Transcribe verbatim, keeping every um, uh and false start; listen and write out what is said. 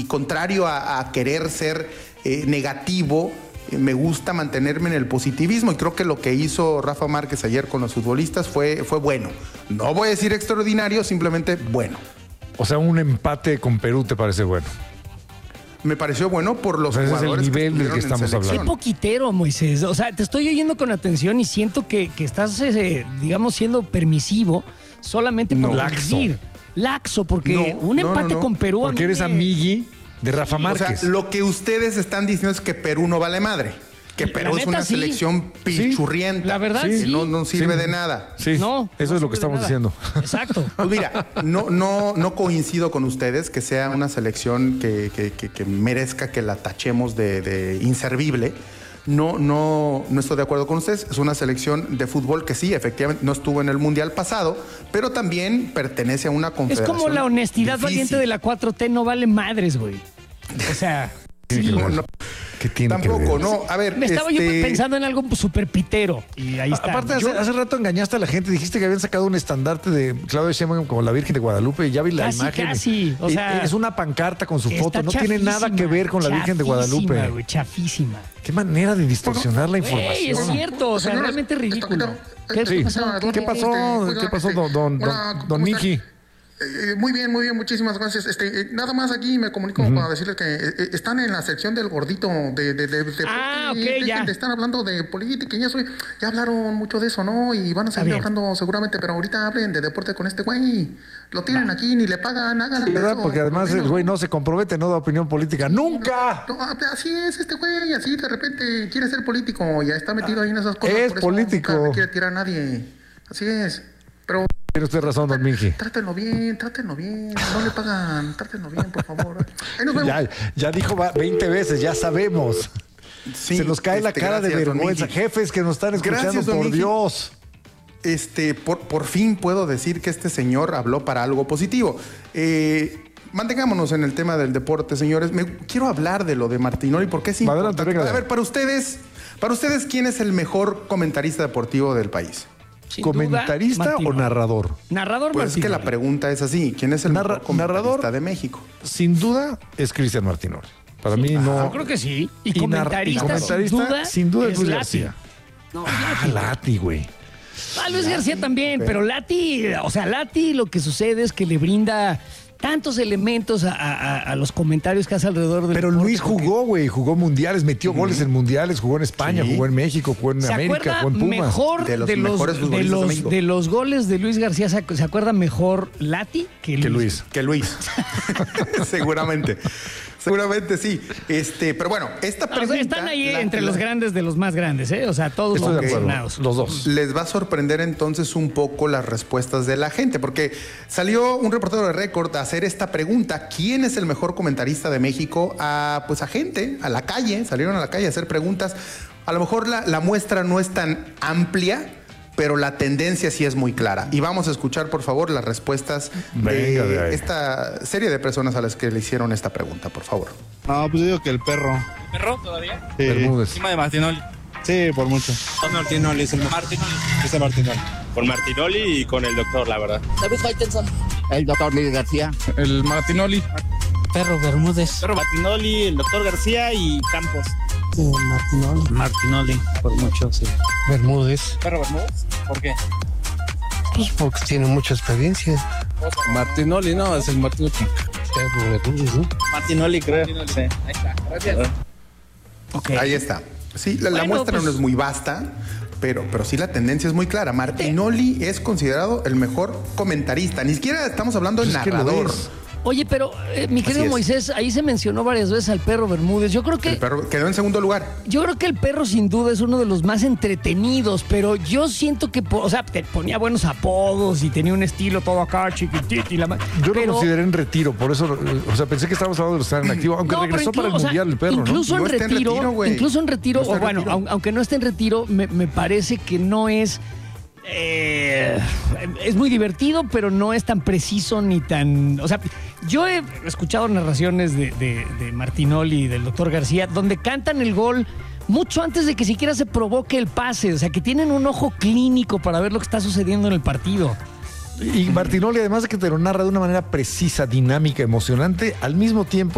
contrario a, a querer ser eh, negativo, eh, me gusta mantenerme en el positivismo y creo que lo que hizo Rafa Márquez ayer con los futbolistas fue, fue bueno. No voy a decir extraordinario, simplemente bueno. O sea, un empate con Perú te parece bueno. Me pareció bueno por los o sea, jugadores ese es el nivel que del que estamos hablando. Qué poquitero, Moisés. O sea, te estoy oyendo con atención y siento que, que estás, eh, digamos, siendo permisivo solamente por no, decir. Laxo, porque no, un no, empate no, no. con Perú... Porque eres me... amigui de Rafa Márquez. O sea, lo que ustedes están diciendo es que Perú no vale madre. Que Perú neta, es una sí. selección pichurrienta. La verdad, que sí. no, no sirve Sí. de nada. Sí, No, eso no es lo que sirve estamos de diciendo. Exacto. Pues mira, no, no, no coincido con ustedes que sea una selección que, que, que, que merezca que la tachemos de, de inservible. No, no, no estoy de acuerdo con ustedes. Es una selección de fútbol que sí, efectivamente, no estuvo en el Mundial pasado, pero también pertenece a una Es confederación. como la honestidad difícil. valiente de la cuatro T, no vale madres, güey. O sea... Sí, No, no, ¿Qué tiene tampoco, que ver? no. A ver, Me estaba este... yo pensando en algo súper pitero. Y ahí está. Aparte, hace, Yo- hace rato engañaste a la gente. Dijiste que habían sacado un estandarte de Claudia Sheinbaum como la Virgen de Guadalupe y ya vi la Casi, imagen. casi, o Y- sea, es una pancarta con su está foto. No tiene nada que ver con la Virgen de chafísima, Guadalupe. güey, chafísima. Qué manera de distorsionar la Güey, información. es cierto, o sea, Señores, realmente ridículo. ¿Qué, Sí. qué pasó? ¿Qué pasó? Oiga, ¿Qué pasó, este, don, don, hola, don, ¿cómo don estás? Miki? Eh, muy bien, muy bien, muchísimas gracias. Este, eh, nada más aquí me comunico uh-huh. para decirles que eh, eh, están en la sección del gordito de, de, de, de Ah, y ok, dejen ya. de estar hablando de política y eso. Ya hablaron mucho de eso, ¿no? Y van a seguir hablando seguramente, pero ahorita hablen de deporte con este güey. Lo tienen no. aquí, ni le pagan, hagan. ¿Verdad? Eso, porque además el güey no se compromete, no da opinión política. Sí, ¡Nunca! No, no, así es este güey, así de repente quiere ser político, ya está metido ahí en esas cosas. Es por eso político. Nunca le quiere tirar a nadie. Así es. Pero tiene usted razón, don Miki. Trátenlo bien, trátenlo bien. No le pagan, trátenlo bien, por favor. Ahí nos vemos. Ya, ya dijo veinte veces, ya sabemos. Sí, se nos cae este, la cara gracias, de don vergüenza. Miki. Jefes que nos están escuchando, Gracias, don por Miki. Dios. Este, por, por fin puedo decir que este señor habló para algo positivo. Eh, mantengámonos en el tema del deporte, señores. Me, quiero hablar de lo de Martinoli porque es Adelante, importante. venga. A ver, para ustedes, para ustedes, ¿quién es el mejor comentarista deportivo del país? Sin ¿Comentarista duda, o Martino. narrador? Narrador, Pues es que la Martinoli. pregunta es así. ¿Quién es el Narra- mejor comentarista narrador. de México? Sin duda es Cristian Martinoli. Para mí no. Yo creo que sí. Y, Y nar- comentarista, y comentarista, sin duda, sin duda es Luis Lati. García. No, Ah, Lati. Lati, güey. Ah, Luis García también, pero Lati, o sea, Lati lo que sucede es que le brinda tantos elementos a, a- a los comentarios que hace alrededor del Pero deporte, Luis porque jugó, güey. Jugó mundiales, metió goles en mundiales, jugó en España, Sí. jugó en México, jugó en se América, acuerda jugó en Pumas. mejor De de los los, mejores de, futbolistas de los, México. de los goles de Luis García, se, se acuerda mejor Lati que Luis. Que Luis. Que Luis. Seguramente. Seguramente sí. Este, pero bueno, esta O sea, pregunta. están ahí la- entre la- los grandes de los más grandes, ¿eh? O sea, todos Estoy los de acuerdo. mencionados. Los dos. Les va a sorprender entonces un poco las respuestas de la gente, porque salió un reportero de Récord a hacer esta pregunta: ¿quién es el mejor comentarista de México? A, pues a gente, a la calle, salieron a la calle a hacer preguntas. A lo mejor la, la muestra no es tan amplia, pero la tendencia sí es muy clara. Y vamos a escuchar, por favor, las respuestas Venga de de ahí. esta serie de personas a las que le hicieron esta pregunta, por favor. No, pues yo digo que el perro. ¿Perro todavía? Sí, Bermúdez. Encima de Martinoli. sí, por mucho. Martinoli es el Martinoli. Ese Martinoli. Con Martinoli y con el doctor, la verdad. David Faitelson. El doctor Luis García. El Martinoli. Perro Bermúdez. Perro Martinoli, el doctor García y Campos. Martinoli. Martinoli, por mucho, sí. Bermúdez. ¿Perro Bermúdez? ¿Por qué? Pues porque tiene mucha experiencia. Martinoli, no, es el Martinoli. Perro Bermúdez, ¿no? Martinoli, creo. Sí. Ahí está. Gracias. Ok. Ahí está. Sí, la, la Bueno, muestra pues- no es muy vasta, pero, pero sí la tendencia es muy clara. Martinoli es considerado el mejor comentarista. Ni siquiera estamos hablando de Pues es que lo narrador. es. Oye, pero eh, mi querido es. Moisés, ahí se mencionó varias veces al perro Bermúdez. Yo creo que El perro quedó en segundo lugar. Yo creo que el perro sin duda es uno de los más entretenidos, pero yo siento que, po- o sea, te ponía buenos apodos y tenía un estilo todo acá chiquitito y la ma- Yo pero- lo consideré en retiro, por eso, o sea, pensé que estábamos hablando de los que están en activo, aunque No, pero regresó para el inclu- o sea, Mundial el perro, ¿no? incluso No en está en retiro, retiro, güey. incluso en retiro, No está o en bueno, retiro. aun- aunque no esté en retiro, me, me parece que no es eh, es muy divertido, pero no es tan preciso ni tan, o sea, yo he escuchado narraciones de, de, de Martinoli y del doctor García donde cantan el gol mucho antes de que siquiera se provoque el pase, o sea, que tienen un ojo clínico para ver lo que está sucediendo en el partido. Y Martinoli, además de que te lo narra de una manera precisa, dinámica, emocionante, al mismo tiempo